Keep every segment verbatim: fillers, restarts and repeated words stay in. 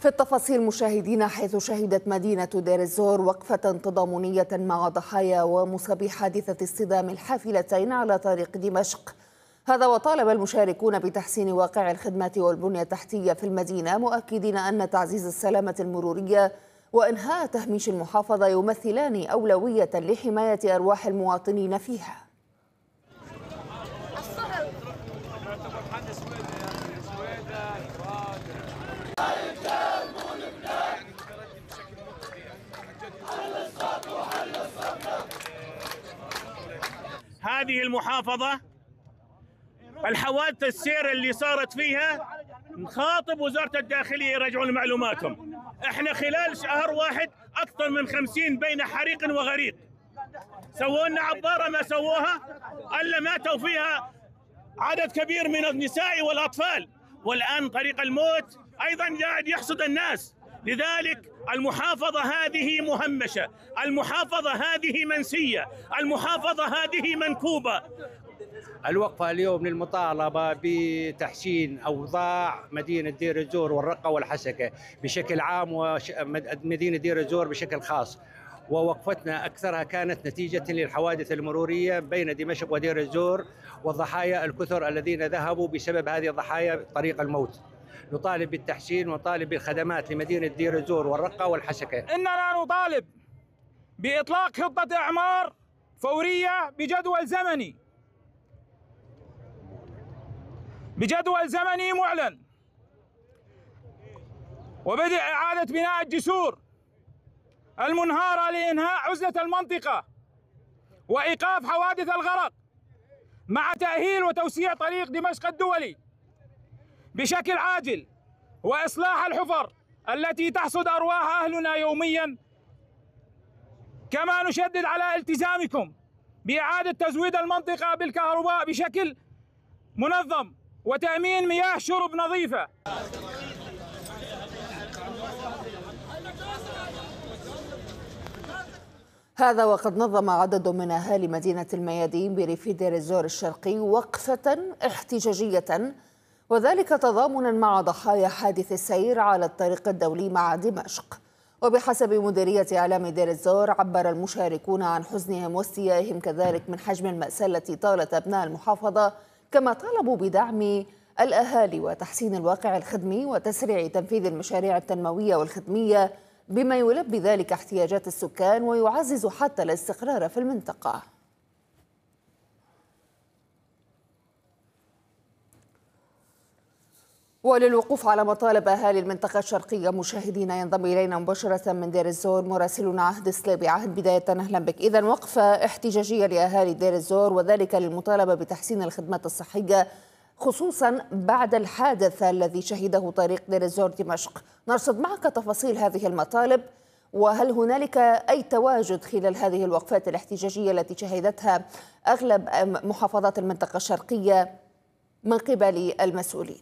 في التفاصيل مشاهدينا، حيث شهدت مدينة دير الزور وقفة تضامنية مع ضحايا ومصابي حادثة اصطدام الحافلتين على طريق دمشق. هذا وطالب المشاركون بتحسين واقع الخدمات والبنية التحتية في المدينة، مؤكدين أن تعزيز السلامة المرورية وإنهاء تهميش المحافظة يمثلان أولوية لحماية أرواح المواطنين فيها. هذه المحافظة الحوادث السير اللي صارت فيها، نخاطب وزارة الداخلية يرجعون معلوماتهم. احنا خلال شهر واحد أكثر من خمسين بين حريق وغريق. سووا لنا عبارة ما سووها إلا ماتوا فيها عدد كبير من النساء والأطفال، والآن طريق الموت أيضا قاعد يحصد الناس. لذلك المحافظة هذه مهمشة، المحافظة هذه منسية، المحافظة هذه منكوبة. الوقفة اليوم للمطالبة بتحسين أوضاع مدينة دير الزور والرقة والحسكة بشكل عام ومدينة دير الزور بشكل خاص. ووقفتنا أكثرها كانت نتيجة للحوادث المرورية بين دمشق ودير الزور والضحايا الكثر الذين ذهبوا بسبب هذه الضحايا طريق الموت. نطالب بالتحسين ونطالب بالخدمات لمدينة دير الزور والرقة والحسكة. إننا نطالب بإطلاق خطة إعمار فورية بجدول زمني بجدول زمني معلن، وبدء إعادة بناء الجسور المنهارة لإنهاء عزلة المنطقة وإيقاف حوادث الغرق، مع تأهيل وتوسيع طريق دمشق الدولي بشكل عاجل، وإصلاح الحفر التي تحصد أرواح أهلنا يوميا. كما نشدد على التزامكم بإعادة تزويد المنطقة بالكهرباء بشكل منظم وتأمين مياه شرب نظيفة. هذا وقد نظم عدد من أهالي مدينة الميادين بريف دير الزور الشرقي وقفة احتجاجية، وذلك تضامنا مع ضحايا حادث السير على الطريق الدولي مع دمشق. وبحسب مديرية إعلام دير الزور، عبر المشاركون عن حزنهم واستيائهم كذلك من حجم المأساة التي طالت أبناء المحافظة، كما طالبوا بدعم الأهالي وتحسين الواقع الخدمي وتسريع تنفيذ المشاريع التنموية والخدمية بما يلبي ذلك احتياجات السكان ويعزز حتى الاستقرار في المنطقة. وللوقوف على مطالب أهالي المنطقة الشرقية مشاهدينا، ينضم إلينا مباشرة من دير الزور مراسلنا عهد سليبي. عهد، بداية أهلا بك. إذا وقفة احتجاجية لأهالي دير الزور وذلك للمطالبة بتحسين الخدمات الصحية خصوصا بعد الحادث الذي شهده طريق دير الزور دمشق. نرصد معك تفاصيل هذه المطالب، وهل هنالك أي تواجد خلال هذه الوقفات الاحتجاجية التي شهدتها أغلب محافظات المنطقة الشرقية من قبل المسؤولين؟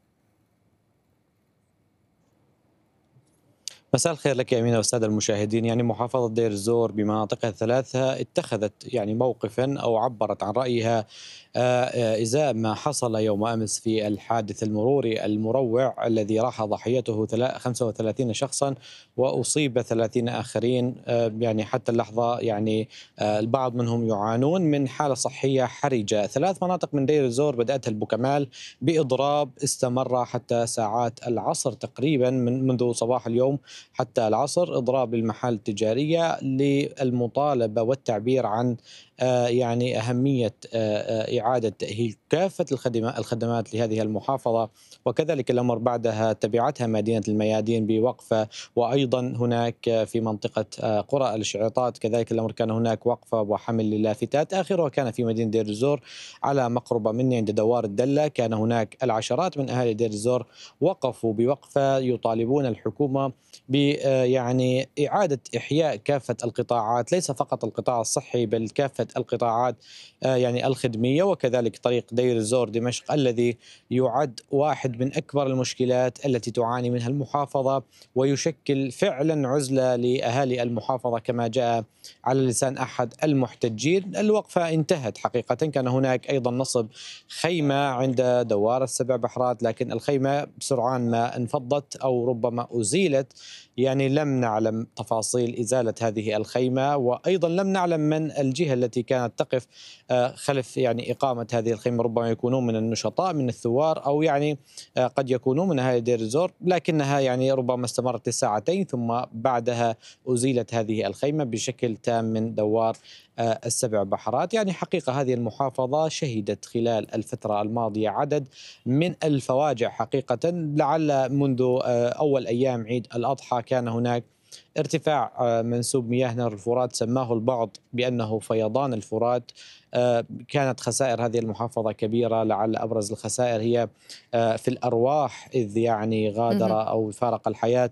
مساء الخير لك يا أمينة والسادة المشاهدين. يعني محافظة دير الزور بمناطقها الثلاثة اتخذت يعني موقفا أو عبرت عن رأيها إزاء ما حصل يوم أمس في الحادث المروري المروع الذي راح ضحيته خمسة وثلاثين شخصا وأصيب ثلاثين آخرين. يعني حتى اللحظة يعني البعض منهم يعانون من حالة صحية حرجة. ثلاث مناطق من دير الزور بدأتها البوكمال بإضراب استمر حتى ساعات العصر تقريبا، من منذ صباح اليوم حتى العصر، إضراب المحال التجارية للمطالبة والتعبير عن يعني أهمية إعادة تأهيل كافة الخدمات لهذه المحافظة. وكذلك الأمر بعدها تبعتها مدينة الميادين بوقفة، وأيضا هناك في منطقة قرى الشعيطات كذلك الأمر كان هناك وقفة وحمل للافتات. آخرها كان في مدينة دير الزور على مقربة مني عند دوار الدلة، كان هناك العشرات من أهالي دير الزور وقفوا بوقفة يطالبون الحكومة ب يعني إعادة إحياء كافة القطاعات، ليس فقط القطاع الصحي بل كافة أحد القطاعات يعني الخدمية، وكذلك طريق دير الزور دمشق الذي يعد واحد من أكبر المشكلات التي تعاني منها المحافظة، ويشكل فعلا عزلة لأهالي المحافظة كما جاء على لسان أحد المحتجين. الوقفة انتهت حقيقة، كان هناك أيضا نصب خيمة عند دوار السبع بحرات، لكن الخيمة بسرعان ما انفضت أو ربما أزيلت، يعني لم نعلم تفاصيل إزالة هذه الخيمة، وأيضا لم نعلم من الجهة التي كانت تقف خلف يعني إقامة هذه الخيمة. ربما يكونون من النشطاء من الثوار، أو يعني قد يكونون من أهالي دير الزور، لكنها يعني ربما استمرت لساعتين ثم بعدها أزيلت هذه الخيمة بشكل تام من دوار السبع بحرات. يعني حقيقة هذه المحافظة شهدت خلال الفترة الماضية عدد من الفواجع حقيقة. لعل منذ أول أيام عيد الأضحى كان هناك ارتفاع منسوب مياه نهر الفرات، سماه البعض بأنه فيضان الفرات. كانت خسائر هذه المحافظة كبيرة، لعل أبرز الخسائر هي في الأرواح، إذ يعني غادر أو فارق الحياة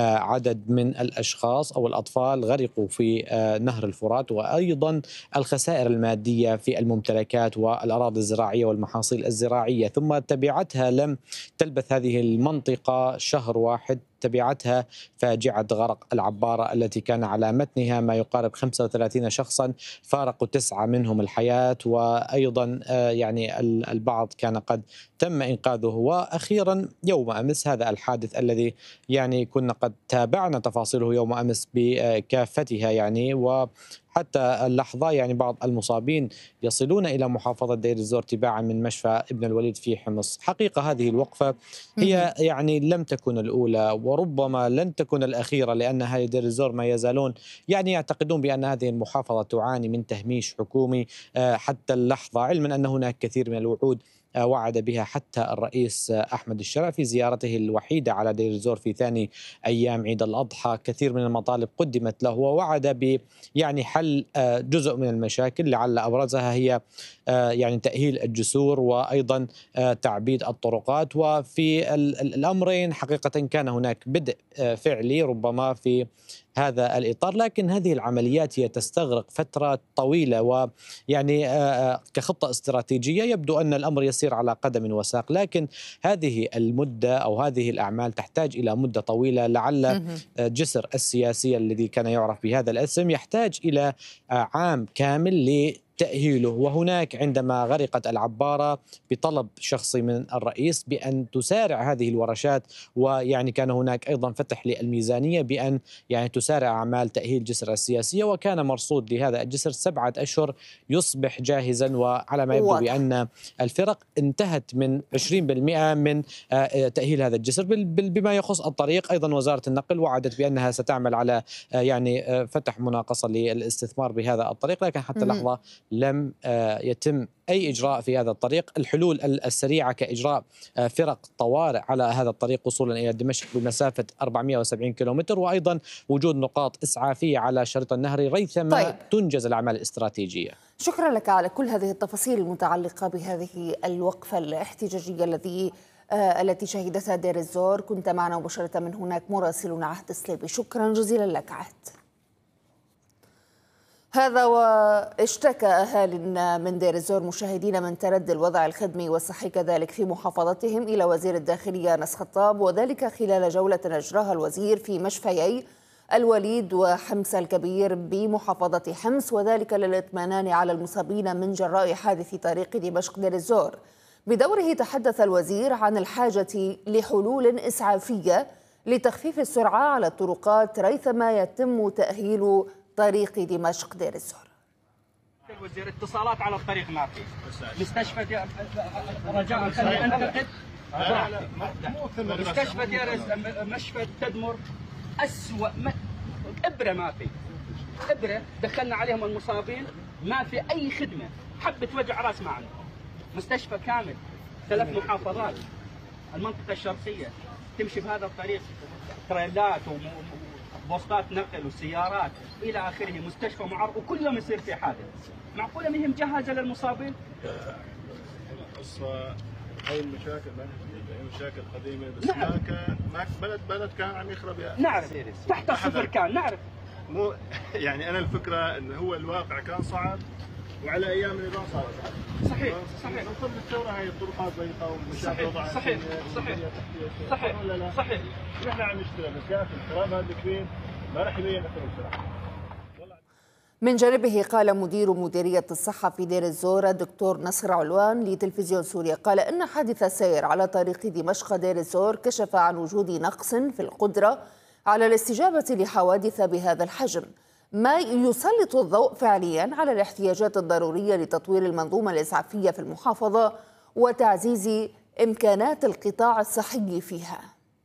عدد من الأشخاص أو الأطفال غرقوا في نهر الفرات، وأيضا الخسائر المادية في الممتلكات والأراضي الزراعية والمحاصيل الزراعية. ثم تبعتها لم تلبث هذه المنطقة شهر واحد، تبعتها فاجعة غرق العبارة التي كان على متنها ما يقارب خمسة وثلاثين شخصا، فارقوا تسعة منهم الحياة، وأيضا يعني البعض كان قد تم إنقاذه. وأخيرا يوم أمس هذا الحادث الذي يعني كنا قد تابعنا تفاصيله يوم أمس بكافتها، يعني و حتى اللحظة يعني بعض المصابين يصلون إلى محافظة دير الزور تباعا من مشفى ابن الوليد في حمص. حقيقة هذه الوقفة هي يعني لم تكن الأولى وربما لن تكن الأخيرة، لأن أهالي دير الزور ما يزالون يعني يعتقدون بأن هذه المحافظة تعاني من تهميش حكومي حتى اللحظة، علما أن هناك كثير من الوعود وعد بها حتى الرئيس أحمد الشرع في زيارته الوحيدة على دير الزور في ثاني أيام عيد الأضحى. كثير من المطالب قدمت له، ووعد ب يعني حل جزء من المشاكل، لعل أبرزها هي يعني تأهيل الجسور وأيضا تعبيد الطرقات. وفي الأمرين حقيقة كان هناك بدء فعلي ربما في هذا الإطار، لكن هذه العمليات هي تستغرق فترة طويلة، ويعني كخطة استراتيجية يبدو أن الأمر يسير على قدم وساق، لكن هذه المدة أو هذه الأعمال تحتاج إلى مدة طويلة. لعل جسر السياسي الذي كان يعرف بهذا الاسم يحتاج إلى عام كامل ل تأهيله. وهناك عندما غرقت العبارة بطلب شخصي من الرئيس بأن تسارع هذه الورشات، ويعني كان هناك أيضا فتح للميزانية بأن يعني تسارع أعمال تأهيل جسر السياسية، وكان مرصود لهذا الجسر سبعة أشهر يصبح جاهزا. وعلى ما يبدو بأن الفرق انتهت من عشرين بالمئة من تأهيل هذا الجسر. بما يخص الطريق أيضا وزارة النقل وعدت بأنها ستعمل على يعني فتح مناقصة للاستثمار بهذا الطريق، لكن حتى اللحظة لم يتم أي إجراء في هذا الطريق. الحلول السريعة كإجراء فرق طوارئ على هذا الطريق وصولا إلى دمشق بمسافة أربعمئة وسبعين كيلومتر، وأيضا وجود نقاط إسعافية على الشريط النهري ريثما طيب. تنجز الأعمال الاستراتيجية. شكرا لك على كل هذه التفاصيل المتعلقة بهذه الوقفة الاحتجاجية الذي آه التي شهدتها دير الزور. كنت معنا مباشرة من هناك مراسلنا عهد سليبي، شكرا جزيلا لك عهد. هذا واشتكى أهال من دير الزور مشاهدين من تردي الوضع الخدمي والصحي كذلك في محافظتهم إلى وزير الداخلية أنس خطاب، وذلك خلال جولة أجراها الوزير في مشفيي الوليد وحمص الكبير بمحافظة حمص، وذلك للاطمئنان على المصابين من جراء حادث طريق دمشق دير الزور. بدوره تحدث الوزير عن الحاجة لحلول إسعافية لتخفيف السرعة على الطرقات ريثما يتم تأهيل طريق دمشق دير الزور. الوزير اتصالات على الطريق ما في، مستشفى رجاء خلي انتقد مستشفى دير مشفى تدمر أسوأ ابره ما في، ابره دخلنا عليهم المصابين ما في اي خدمه، حبه وجع راس ما عندهم. مستشفى كامل ثلاث محافظات، المنطقه الشرقيه تمشي بهذا الطريق تريلات وبوسطات نقل وسيارات الى اخره، مستشفى معرض وكل يوم يصير في حادث. معقوله ما هي مجهزه للمصابين؟ قصه هاي المشاكل ما هي مشاكل قديمه، بس نعم. ما كان ما بلد بلد كان عم يخرب يعني. نعرف تحت الصفر كان نعرف. مو يعني انا الفكره انه هو الواقع كان صعب وعلى ايام النظام صارت. صحيح صحيح. من قبل الثوره هاي الطرقات ضيقه ومشاكل صحيح صحيح صحيح صحيح ولا لا؟ صحيح. نحن عم نشتغل بس يا اخي الكلام هذا كبير ما راح يبين اثره بسرعه. من جانبه قال مدير مديرية الصحة في دير الزور الدكتور نصر علوان لتلفزيون سوريا، قال إن حادث السير على طريق دمشق دير الزور كشف عن وجود نقص في القدرة على الاستجابة لحوادث بهذا الحجم، ما يسلط الضوء فعليا على الاحتياجات الضرورية لتطوير المنظومة الإسعافية في المحافظة وتعزيز إمكانات القطاع الصحي فيها.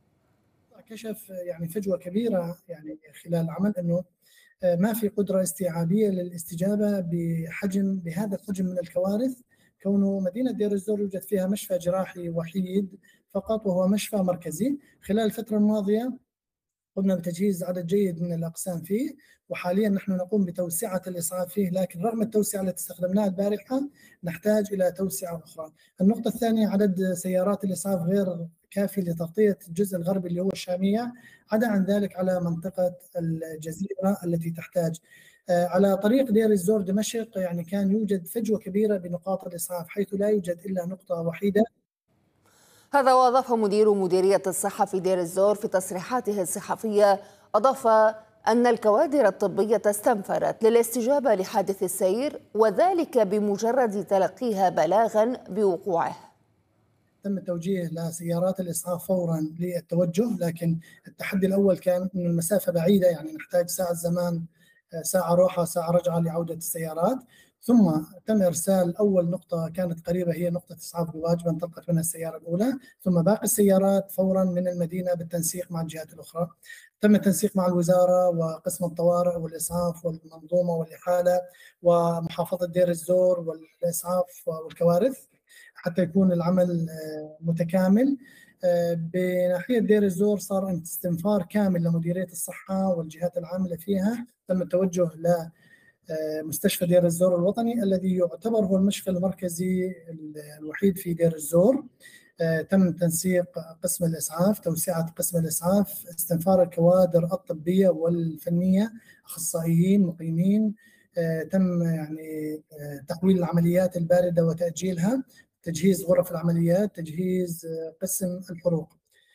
كشف يعني فجوة كبيرة يعني خلال العمل أنه ما في قدرة استيعابية للاستجابة بحجم بهذا الحجم من الكوارث، كونه مدينة دير الزور يوجد فيها مشفى جراحي وحيد فقط وهو مشفى مركزي. خلال الفترة الماضية قمنا بتجهيز عدد جيد من الأقسام فيه، وحاليا نحن نقوم بتوسعة الإسعاف فيه، لكن رغم التوسعة التي استخدمناها البارحة نحتاج إلى توسعة أخرى. النقطة الثانية عدد سيارات الإسعاف غير كافي لتغطية الجزء الغربي اللي هو الشامية، عدا عن ذلك على منطقة الجزيرة التي تحتاج. على طريق دير الزور دمشق يعني كان يوجد فجوة كبيرة بنقاط الإسعاف حيث لا يوجد إلا نقطة وحيدة. هذا وأضاف مدير مديرية الصحة في دير الزور في تصريحاته الصحفية، أضاف أن الكوادر الطبية استنفرت للاستجابة لحادث السير وذلك بمجرد تلقيها بلاغا بوقوعه. تم التوجيه لسيارات الإسعاف فورا للتوجه، لكن التحدي الأول كان أن المسافة بعيدة، يعني نحتاج ساعة زمان، ساعة روحة ساعة رجعة لعودة السيارات. ثم تم إرسال أول نقطة كانت قريبة هي نقطة إسعاف بواجبة انطلقت منها السيارة الأولى، ثم باقي السيارات فورا من المدينة بالتنسيق مع الجهات الأخرى. تم التنسيق مع الوزارة وقسم الطوارئ والإسعاف والمنظومة والإحالة ومحافظة دير الزور والإسعاف والكوارث حتى يكون العمل متكامل. بناحية دير الزور صار استنفار كامل لمديرية الصحة والجهات العاملة فيها، تم التوجه لمستشفى دير الزور الوطني الذي يعتبر هو المشفى المركزي الوحيد في دير الزور. تم تنسيق قسم الإسعاف، توسعة قسم الإسعاف، استنفار الكوادر الطبية والفنية، أخصائيين مقيمين، تم يعني تحويل العمليات الباردة وتأجيلها، تجهيز غرف العمليات، تجهيز قسم الحروق.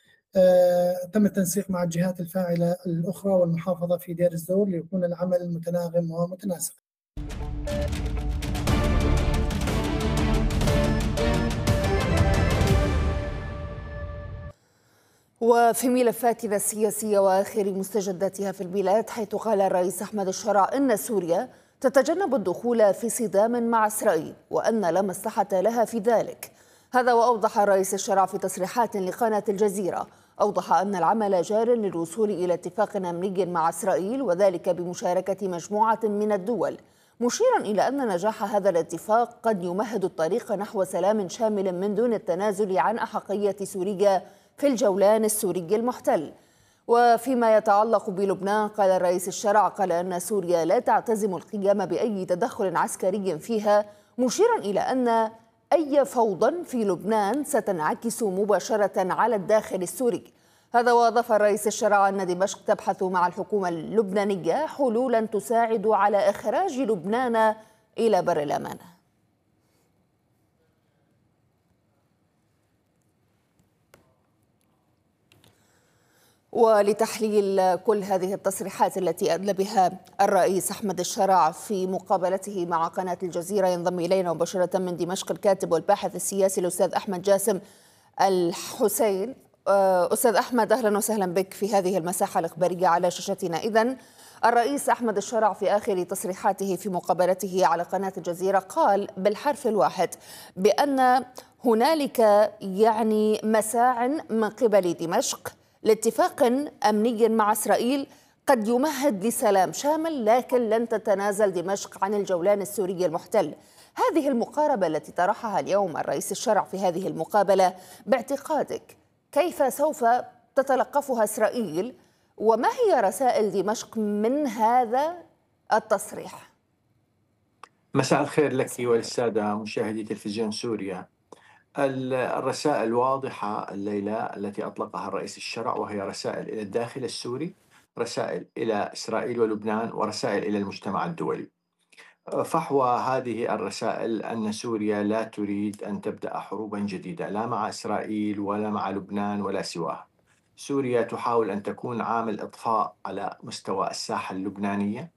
تم التنسيق مع الجهات الفاعلة الأخرى والمحافظة في دير الزور ليكون العمل متناغم ومتناسق. وفي ملفاتنا السياسية وآخر مستجداتها في البلاد، حيث قال الرئيس أحمد الشرع إن سوريا تتجنب الدخول في صدام مع إسرائيل وأن لا مصلحة لها في ذلك. هذا وأوضح الرئيس الشرع في تصريحات لقناة الجزيرة، أوضح أن العمل جار للوصول إلى اتفاق أمني مع إسرائيل وذلك بمشاركة مجموعة من الدول، مشيرا إلى أن نجاح هذا الاتفاق قد يمهد الطريق نحو سلام شامل من دون التنازل عن أحقية سوريا في الجولان السوري المحتل. وفيما يتعلق بلبنان، قال الرئيس الشرع قال أن سوريا لا تعتزم القيام بأي تدخل عسكري فيها، مشيرا إلى أن أي فوضى في لبنان ستنعكس مباشرة على الداخل السوري. هذا وأضاف الرئيس الشرع أن دمشق تبحث مع الحكومة اللبنانية حلولا تساعد على إخراج لبنان إلى بر الأمان. ولتحليل كل هذه التصريحات التي أدلى بها الرئيس أحمد الشرع في مقابلته مع قناة الجزيرة، ينضم إلينا مباشرة من دمشق الكاتب والباحث السياسي الأستاذ أحمد جاسم الحسين. أستاذ أحمد، أهلا وسهلا بك في هذه المساحة الإخبارية على شاشتنا. إذن الرئيس أحمد الشرع في آخر تصريحاته في مقابلته على قناة الجزيرة قال بالحرف الواحد بأن هنالك يعني مساع من قبل دمشق لاتفاق أمني مع إسرائيل قد يمهد لسلام شامل، لكن لن تتنازل دمشق عن الجولان السوري المحتل. هذه المقاربة التي طرحها اليوم الرئيس الشرع في هذه المقابلة باعتقادك كيف سوف تتلقفها إسرائيل، وما هي رسائل دمشق من هذا التصريح؟ مساء الخير لك وللسادة مشاهدي تلفزيون سوريا. الرسائل واضحة الليلة التي أطلقها الرئيس الشرع، وهي رسائل إلى الداخل السوري، رسائل إلى إسرائيل ولبنان، ورسائل إلى المجتمع الدولي. فحوى هذه الرسائل أن سوريا لا تريد أن تبدأ حروبا جديدة لا مع إسرائيل ولا مع لبنان ولا سواها. سوريا تحاول أن تكون عامل إطفاء على مستوى الساحة اللبنانية،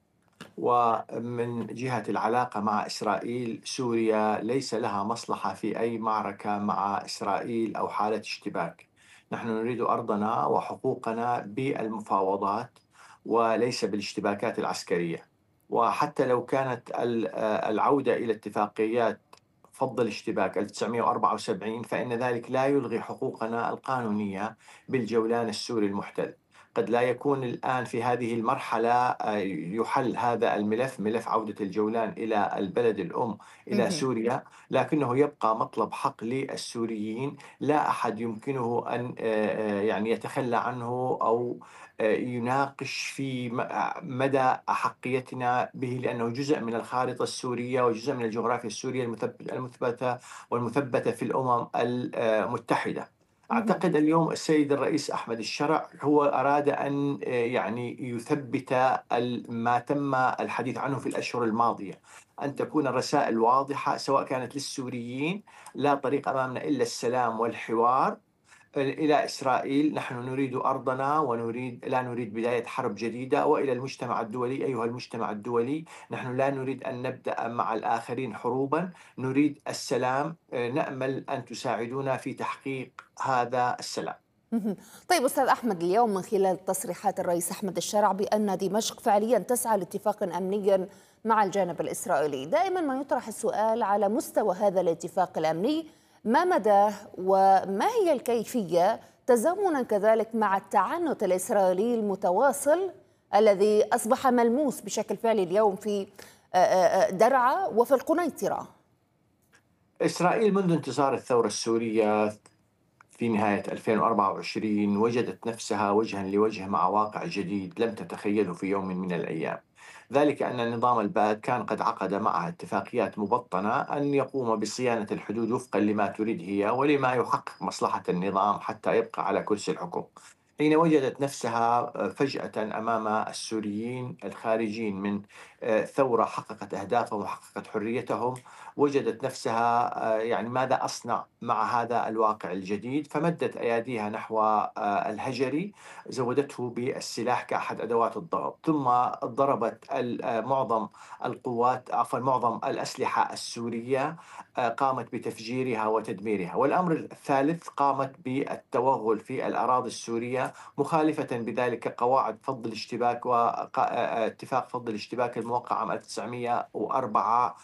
ومن جهة العلاقة مع إسرائيل سوريا ليس لها مصلحة في أي معركة مع إسرائيل أو حالة اشتباك. نحن نريد أرضنا وحقوقنا بالمفاوضات وليس بالاشتباكات العسكرية. وحتى لو كانت العودة إلى اتفاقيات فض الاشتباك ألف وتسعمئة وأربعة وسبعين فإن ذلك لا يلغي حقوقنا القانونية بالجولان السوري المحتل. قد لا يكون الآن في هذه المرحلة يحل هذا الملف، ملف عودة الجولان إلى البلد الأم إلى سوريا، لكنه يبقى مطلب حق للسوريين لا أحد يمكنه أن يعني يتخلى عنه أو يناقش في مدى أحقيتنا به، لأنه جزء من الخارطة السورية وجزء من الجغرافيا السورية المثبتة والمثبتة في الأمم المتحدة. أعتقد اليوم السيد الرئيس أحمد الشرع هو أراد أن يعني يثبت ما تم الحديث عنه في الأشهر الماضية، أن تكون الرسائل واضحة سواء كانت للسوريين لا طريق أمامنا إلا السلام والحوار إلى إسرائيل، نحن نريد أرضنا ونريد لا نريد بداية حرب جديدة، وإلى المجتمع الدولي أيها المجتمع الدولي نحن لا نريد أن نبدأ مع الآخرين حروبا، نريد السلام، نأمل أن تساعدونا في تحقيق هذا السلام. طيب أستاذ أحمد، اليوم من خلال تصريحات الرئيس أحمد الشرع بأن دمشق فعليا تسعى لاتفاق أمني مع الجانب الإسرائيلي، دائما ما يطرح السؤال على مستوى هذا الاتفاق الأمني، ما مداه وما هي الكيفية تزامنا كذلك مع التعنت الإسرائيلي المتواصل الذي أصبح ملموس بشكل فعلي اليوم في درعا وفي القنيطرة؟ إسرائيل منذ انتصار الثورة السورية في نهاية ألفين وأربعة وعشرين وجدت نفسها وجها لوجه مع واقع جديد لم تتخيله في يوم من الأيام، ذلك أن النظام البائد كان قد عقد معها اتفاقيات مبطنة أن يقوم بصيانة الحدود وفقا لما تريد هي ولما يحقق مصلحة النظام حتى يبقى على كرسي الحكم. حين وجدت نفسها فجأة أمام السوريين الخارجين من ثورة حققت أهدافهم وحققت حريتهم، وجدت نفسها يعني ماذا أصنع مع هذا الواقع الجديد، فمدت أياديها نحو الهجري، زودته بالسلاح كأحد أدوات الضغط، ثم ضربت معظم القوات عفوا معظم الأسلحة السورية، قامت بتفجيرها وتدميرها. والأمر الثالث قامت بالتوغل في الأراضي السورية مخالفة بذلك قواعد فض الاشتباك واتفاق فض الاشتباك الموقع عام ألف وتسعمئة وأربعة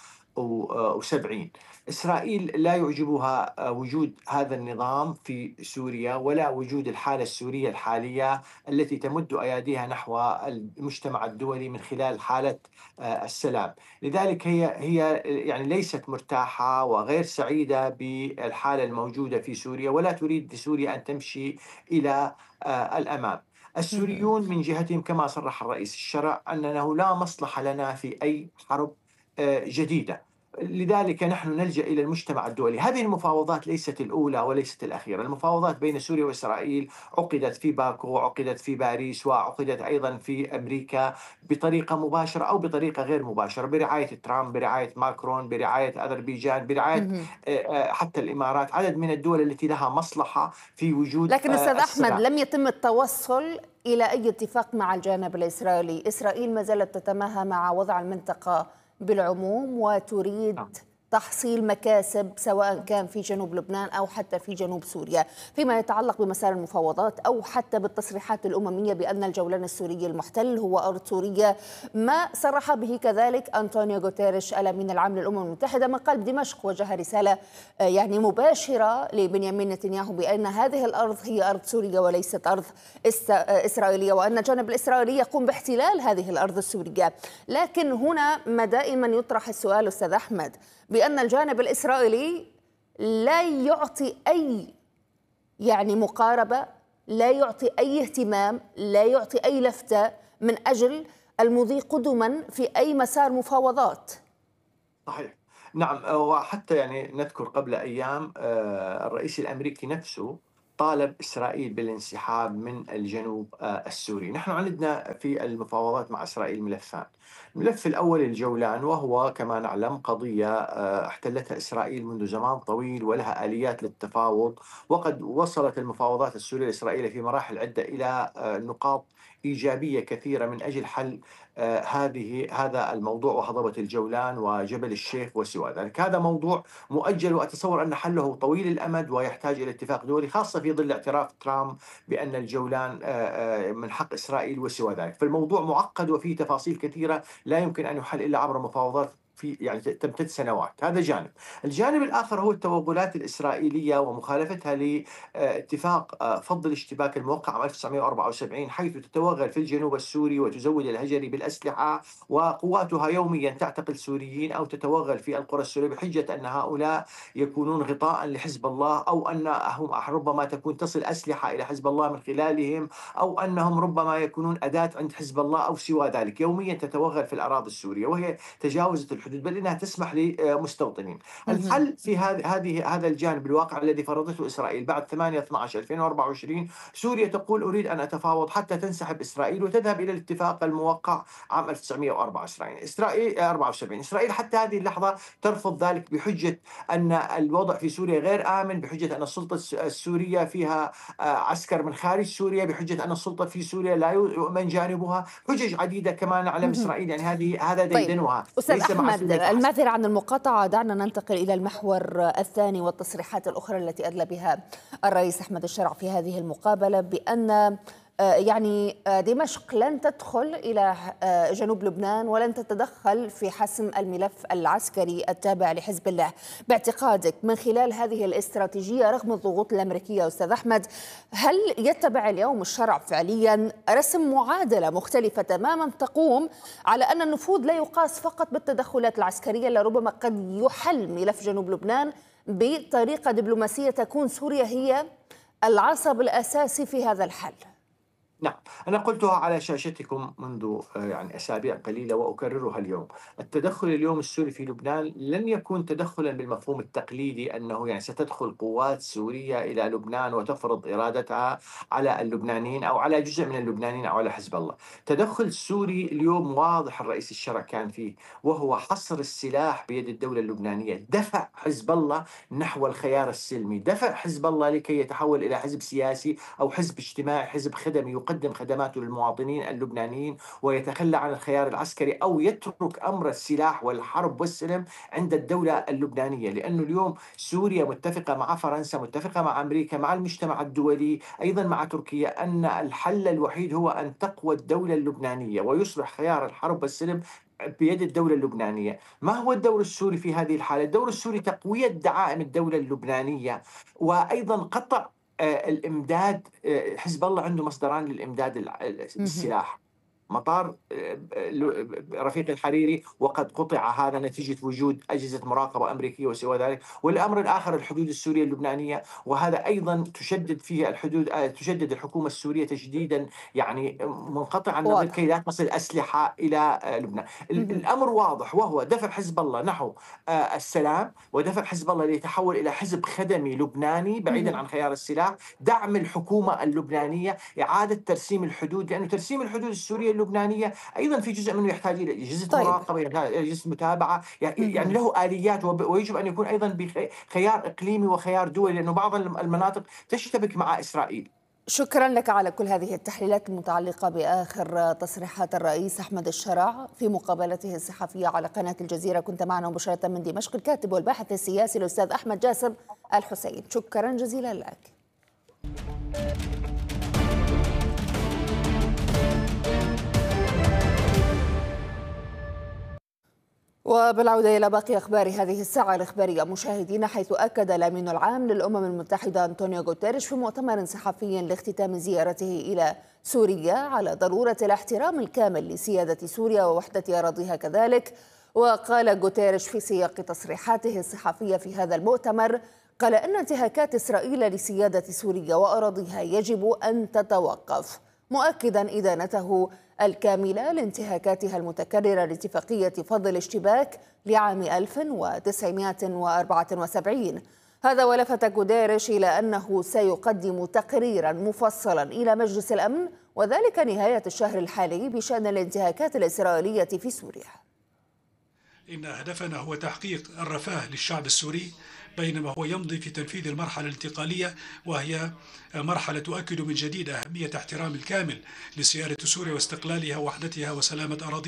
وسبعين. إسرائيل لا يعجبها وجود هذا النظام في سوريا ولا وجود الحالة السورية الحالية التي تمد أياديها نحو المجتمع الدولي من خلال حالة السلام. لذلك هي هي يعني ليست مرتاحة وغير سعيدة بالحالة الموجودة في سوريا ولا تريد لسوريا أن تمشي إلى الأمام. السوريون من جهتهم كما صرح الرئيس الشرع أنه لا مصلحة لنا في أي حرب جديدة، لذلك نحن نلجأ إلى المجتمع الدولي. هذه المفاوضات ليست الأولى وليست الأخيرة، المفاوضات بين سوريا وإسرائيل عقدت في باكو وعقدت في باريس وعقدت أيضا في أمريكا بطريقة مباشرة أو بطريقة غير مباشرة، برعاية ترامب، برعاية ماكرون، برعاية أذربيجان، برعاية حتى الإمارات، عدد من الدول التي لها مصلحة في وجود. لكن أستاذ أحمد لم يتم التوصل إلى أي اتفاق مع الجانب الإسرائيلي، إسرائيل ما زالت تتماهى مع وضع المنطقة بالعموم وتريد تحصيل مكاسب سواء كان في جنوب لبنان أو حتى في جنوب سوريا. فيما يتعلق بمسار المفاوضات أو حتى بالتصريحات الأممية بأن الجولان السوري المحتل هو أرض سورية، ما صرح به كذلك أنطونيو غوتيريش الأمين العام للأمم المتحدة، من قلب دمشق وجه رسالة يعني مباشرة لبنيامين نتنياهو بأن هذه الأرض هي أرض سورية وليست أرض إسرائيلية، وأن الجانب الإسرائيلي يقوم باحتلال هذه الأرض السورية. لكن هنا ما دائما يطرح السؤال أستاذ أحمد بأن الجانب الإسرائيلي لا يعطي أي يعني مقاربة، لا يعطي أي اهتمام، لا يعطي أي لفتة من أجل المضي قدما في أي مسار مفاوضات. صحيح، نعم. وحتى يعني نذكر قبل أيام الرئيس الأمريكي نفسه طالب إسرائيل بالانسحاب من الجنوب السوري. نحن عندنا في المفاوضات مع إسرائيل ملفان. الملف الأول الجولان، وهو كما نعلم قضية احتلتها إسرائيل منذ زمان طويل ولها آليات للتفاوض، وقد وصلت المفاوضات السورية الإسرائيلية في مراحل عدة إلى نقاط إيجابية كثيرة من أجل حل آه هذه هذا الموضوع وهضبة الجولان وجبل الشيخ وسوى ذلك. هذا موضوع مؤجل، وأتصور أن حله طويل الأمد ويحتاج إلى اتفاق دولي، خاصة في ظل اعتراف ترامب بأن الجولان آه من حق إسرائيل وسوى ذلك. فالموضوع معقد وفيه تفاصيل كثيرة لا يمكن أن يحل إلا عبر مفاوضات في يعني تمتد سنوات. هذا جانب. الجانب الآخر هو التوغلات الإسرائيلية ومخالفتها لاتفاق فض الاشتباك الموقع عام ألف وتسعمئة وأربعة وسبعين، حيث تتوغل في الجنوب السوري وتزود الهجري بالأسلحة، وقواتها يوميا تعتقل سوريين أو تتوغل في القرى السورية بحجة أن هؤلاء يكونون غطاء لحزب الله، أو أنهم ربما تكون تصل أسلحة إلى حزب الله من خلالهم، أو أنهم ربما يكونون أداة عند حزب الله أو سوى ذلك. يوميا تتوغل في الأراضي السورية وهي تجاوزت الحدود، بل انها تسمح لمستوطنين. الحل في هذه هذا الجانب الواقع الذي فرضته اسرائيل بعد ثمانية اثني عشر ألفين وأربعة وعشرين، سوريا تقول اريد ان اتفاوض حتى تنسحب اسرائيل وتذهب الى الاتفاق الموقع عام ألف وتسعمئة وأربعة وسبعين. اسرائيل أربعة وسبعين اسرائيل حتى هذه اللحظه ترفض ذلك بحجه ان الوضع في سوريا غير امن، بحجه ان السلطه السوريه فيها عسكر من خارج سوريا، بحجه ان السلطه في سوريا لا يؤمن جانبها، حجج عديده كما نعلم اسرائيل. يعني هذه هذا ديدنها. طيب. أحمد، المعذرة عن المقاطعة، دعنا ننتقل إلى المحور الثاني والتصريحات الأخرى التي أدلى بها الرئيس أحمد الشرع في هذه المقابلة بأن يعني دمشق لن تدخل إلى جنوب لبنان ولن تتدخل في حسم الملف العسكري التابع لحزب الله. باعتقادك من خلال هذه الاستراتيجية رغم الضغوط الأمريكية أستاذ أحمد، هل يتبع اليوم الشرع فعليا رسم معادلة مختلفة تماما تقوم على أن النفوذ لا يقاس فقط بالتدخلات العسكرية، لربما قد يحل ملف جنوب لبنان بطريقة دبلوماسية تكون سوريا هي العصب الأساسي في هذا الحل؟ نعم، أنا قلتها على شاشتكم منذ يعني أسابيع قليلة وأكررها اليوم. التدخل اليوم السوري في لبنان لن يكون تدخلا بالمفهوم التقليدي أنه يعني ستدخل قوات سورية إلى لبنان وتفرض إرادتها على اللبنانيين أو على جزء من اللبنانيين أو على حزب الله. تدخل سوري اليوم واضح الرئيس الشرع كان فيه، وهو حصر السلاح بيد الدولة اللبنانية، دفع حزب الله نحو الخيار السلمي، دفع حزب الله لكي يتحول إلى حزب سياسي أو حزب اجتماعي، حزب خدمي يقدم خدماته للمواطنين اللبنانيين ويتخلى عن الخيار العسكري، أو يترك أمر السلاح والحرب والسلم عند الدولة اللبنانية. لأنه اليوم سوريا متفقة مع فرنسا، متفقة مع أمريكا، مع المجتمع الدولي، أيضا مع تركيا، أن الحل الوحيد هو أن تقوى الدولة اللبنانية ويصبح خيار الحرب والسلم بيد الدولة اللبنانية. ما هو الدور السوري في هذه الحالة؟ الدور السوري تقوية دعائم الدولة اللبنانية، وأيضا قطع الإمداد. حزب الله عنده مصدران للإمداد السلاح، مطار رفيق الحريري وقد قطع هذا نتيجة وجود أجهزة مراقبة أمريكية وسوى ذلك، والأمر الآخر الحدود السورية اللبنانية، وهذا أيضا تشدد فيه الحدود، تشدد الحكومة السورية تشديدا يعني منقطع النظير كي لا تصل أسلحة إلى لبنان. الأمر واضح، وهو دفع حزب الله نحو السلام، ودفع حزب الله ليتحول إلى حزب خدمي لبناني بعيدا عن خيار السلاح، دعم الحكومة اللبنانية، إعادة ترسيم الحدود، لأنه ترسيم الحدود السورية اللبنانية أيضا في جزء منه يحتاج إلى أجهزة طيب. مراقبة، أجهزة متابعة، يعني له آليات، ويجب أن يكون أيضا بخيار إقليمي وخيار دولي، لأنه بعض المناطق تشتبك مع إسرائيل. شكرا لك على كل هذه التحليلات المتعلقة بآخر تصريحات الرئيس أحمد الشرع في مقابلته الصحفية على قناة الجزيرة. كنت معنا مباشرة من دمشق الكاتب والباحث السياسي الأستاذ أحمد جاسم الحسين، شكرا جزيلا لك. وبالعودة إلى باقي أخبار هذه الساعة الإخبارية مشاهدينا، حيث أكد الأمين العام للأمم المتحدة أنطونيو غوتيريش في مؤتمر صحفي لاختتام زيارته إلى سوريا على ضرورة الاحترام الكامل لسيادة سوريا ووحدة أراضيها كذلك. وقال غوتيريش في سياق تصريحاته الصحفية في هذا المؤتمر، قال أن انتهاكات إسرائيل لسيادة سوريا وأراضيها يجب أن تتوقف، مؤكدا إدانته الكاملة لانتهاكاتها المتكررة لاتفاقية فض الاشتباك لعام ألف وتسعمائة وأربعة وسبعين. هذا ولفت غوتيريش إلى أنه سيقدم تقريرا مفصلا إلى مجلس الأمن وذلك نهاية الشهر الحالي بشأن الانتهاكات الإسرائيلية في سوريا. إن هدفنا هو تحقيق الرفاه للشعب السوري بينما هو يمضي في تنفيذ المرحلة الانتقالية، وهي مرحلة تؤكد من جديد أهمية احترام الكامل لسيادة سوريا واستقلالها ووحدتها وسلامة أراضيها.